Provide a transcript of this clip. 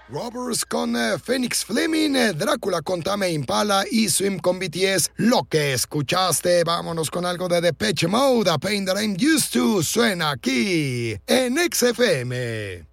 Robbers con Phoenix Fleming, Drácula con Tame Impala y Swim con BTS. Lo que escuchaste, vámonos con algo de Depeche Mode, A Pain That I'm Used To, suena aquí en XFM.